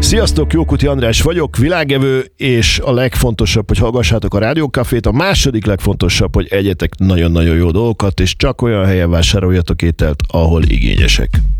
Sziasztok, Jókuti András vagyok, világevő, és a legfontosabb, hogy hallgassátok a Rádiókafét, a második legfontosabb, hogy egyetek nagyon-nagyon jó dolgokat, és csak olyan helyen vásároljatok ételt, ahol igényesek.